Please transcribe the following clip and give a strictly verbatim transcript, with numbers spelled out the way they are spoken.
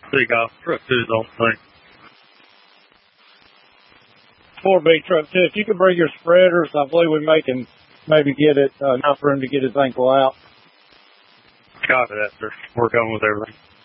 Big off. Truck two is on the thing. four B truck two. If you could bring your spreaders, I believe we may can maybe get it uh, enough room to get his ankle out. Copy that, sir. Work on with everything.